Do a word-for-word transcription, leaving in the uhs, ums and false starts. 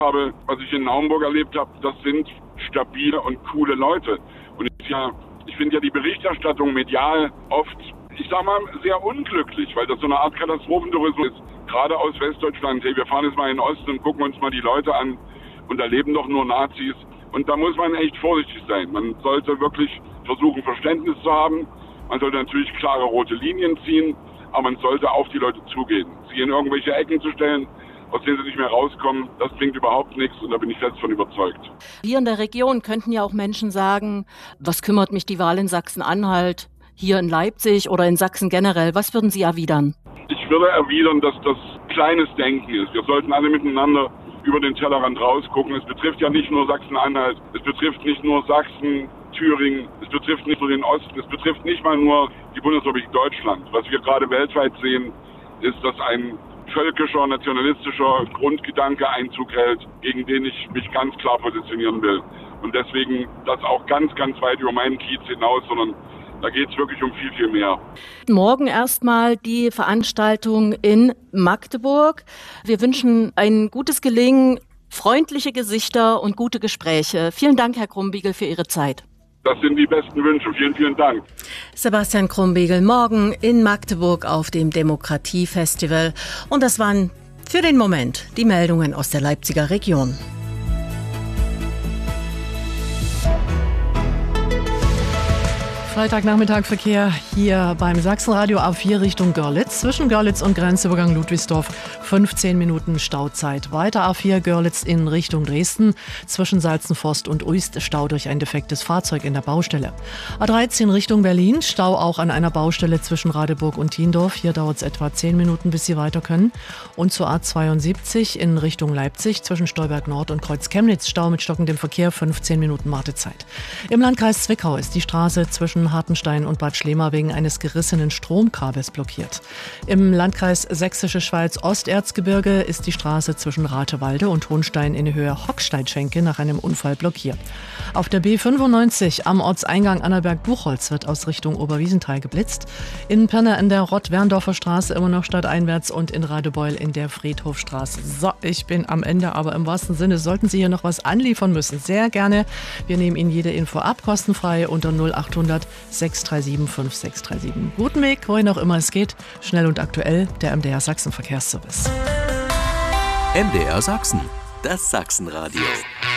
habe, was ich in Naumburg erlebt habe, das sind stabile und coole Leute. Und ich, ja, ich finde ja die Berichterstattung medial oft, ich sag mal, sehr unglücklich, weil das so eine Art Katastrophentourismus ist. Gerade aus Westdeutschland, hey, wir fahren jetzt mal in den Osten und gucken uns mal die Leute an und da leben doch nur Nazis. Und da muss man echt vorsichtig sein. Man sollte wirklich versuchen, Verständnis zu haben. Man sollte natürlich klare rote Linien ziehen, aber man sollte auf die Leute zugehen. Sie in irgendwelche Ecken zu stellen, aus denen sie nicht mehr rauskommen, das bringt überhaupt nichts und da bin ich selbst von überzeugt. Hier in der Region könnten ja auch Menschen sagen, was kümmert mich die Wahl in Sachsen-Anhalt, hier in Leipzig oder in Sachsen generell? Was würden Sie erwidern? Ich würde erwidern, dass das kleines Denken ist. Wir sollten alle miteinander über den Tellerrand rausgucken. Es betrifft ja nicht nur Sachsen-Anhalt, es betrifft nicht nur Sachsen, Thüringen, es betrifft nicht nur den Osten, es betrifft nicht mal nur die Bundesrepublik Deutschland. Was wir gerade weltweit sehen, ist, dass ein völkischer, nationalistischer Grundgedanke Einzug hält, gegen den ich mich ganz klar positionieren will. Und deswegen das auch ganz, ganz weit über meinen Kiez hinaus, sondern da geht es wirklich um viel, viel mehr. Morgen erstmal die Veranstaltung in Magdeburg. Wir wünschen ein gutes Gelingen, freundliche Gesichter und gute Gespräche. Vielen Dank, Herr Krumbiegel, für Ihre Zeit. Das sind die besten Wünsche. Vielen, vielen Dank. Sebastian Krumbiegel morgen in Magdeburg auf dem Demokratiefestival. Und das waren für den Moment die Meldungen aus der Leipziger Region. Freitagnachmittag Verkehr hier beim Sachsenradio A vier Richtung Görlitz. Zwischen Görlitz und Grenzübergang Ludwigsdorf fünfzehn Minuten Stauzeit. Weiter A vier Görlitz in Richtung Dresden. Zwischen Salzenforst und Uist Stau durch ein defektes Fahrzeug in der Baustelle. A dreizehn Richtung Berlin. Stau auch an einer Baustelle zwischen Radeburg und Thiendorf. Hier dauert es etwa zehn Minuten, bis Sie weiter können. Und zur A zweiundsiebzig in Richtung Leipzig. Zwischen Stolberg Nord und Kreuz Chemnitz. Stau mit stockendem Verkehr. fünfzehn Minuten Wartezeit. Im Landkreis Zwickau ist die Straße zwischen Hartenstein und Bad Schlema wegen eines gerissenen Stromkabels blockiert. Im Landkreis Sächsische Schweiz Osterzgebirge ist die Straße zwischen Ratewalde und Hohenstein in Höhe Hocksteinschenke nach einem Unfall blockiert. Auf der B fünfundneunzig am Ortseingang Annaberg-Buchholz wird aus Richtung Oberwiesenthal geblitzt. In Pirna in der Rott-Werndorfer Straße immer noch stadteinwärts und in Radebeul in der Friedhofstraße. So, ich bin am Ende, aber im wahrsten Sinne sollten Sie hier noch was anliefern müssen. Sehr gerne. Wir nehmen Ihnen jede Info ab, kostenfrei unter null achthundert sechs drei sieben fünf sechs drei sieben. Guten Weg, wohin auch immer es geht. Schnell und aktuell, der M D R Sachsen Verkehrsservice. M D R Sachsen, das Sachsenradio.